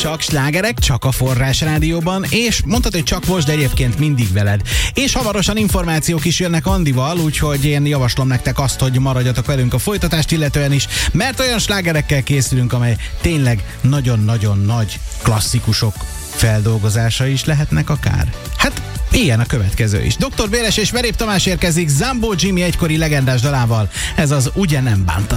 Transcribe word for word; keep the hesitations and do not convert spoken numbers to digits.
Csak slágerek, csak a Forrás Rádióban, és mondhatod, hogy csak most, de egyébként mindig veled. És hamarosan információk is jönnek Andival, úgyhogy én javaslom nektek azt, hogy maradjatok velünk a folytatást illetően is, mert olyan slágerekkel készülünk, amely tényleg nagyon-nagyon nagy klasszikusok feldolgozása is lehetnek akár. Hát ilyen a következő is. doktor Béres és Verép Tamás érkezik Zambó Jimmy egykori legendás dalával. Ez az Ugye nem bántad.